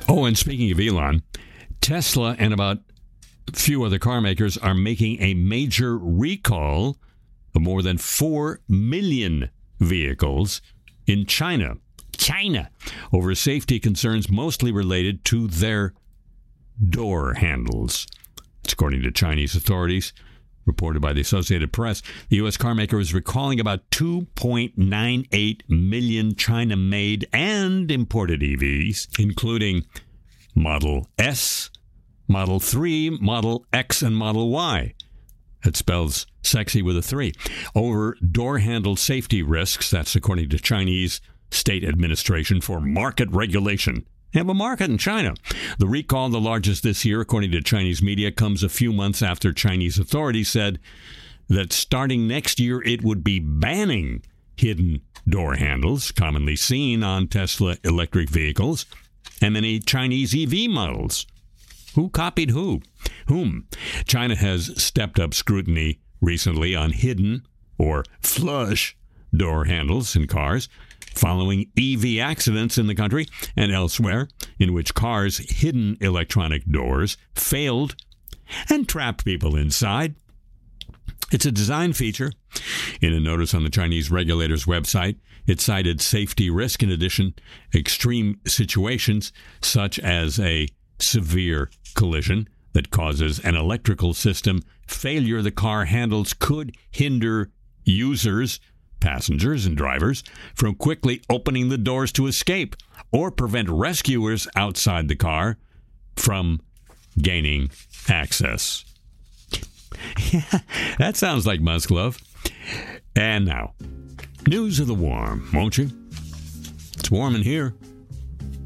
Oh, and speaking of Elon, Tesla and about a few other car makers are making a major recall of more than 4 million vehicles in China, over safety concerns mostly related to their door handles. It's according to Chinese authorities, reported by the Associated Press. The U.S. car maker is recalling about 2.98 million China-made and imported EVs, including Model S, Model 3, Model X, and Model Y. It spells sexy with a 3. Over door handle safety risks, that's according to Chinese State Administration for Market Regulation. They have a market in China. The recall, the largest this year, according to Chinese media, comes a few months after Chinese authorities said that starting next year it would be banning hidden door handles, commonly seen on Tesla electric vehicles, and many Chinese EV models. Who copied who? Whom? China has stepped up scrutiny recently on hidden or flush door handles in cars, following EV accidents in the country and elsewhere in which cars' hidden electronic doors failed and trapped people inside. It's a design feature. In a notice on the Chinese regulator's website, it cited safety risk in addition extreme situations such as a severe collision that causes an electrical system failure. The car handles could hinder users, passengers and drivers, from quickly opening the doors to escape or prevent rescuers outside the car from gaining access. Yeah, that sounds like Musklove. And now, news of the warm, won't you? It's warm in here.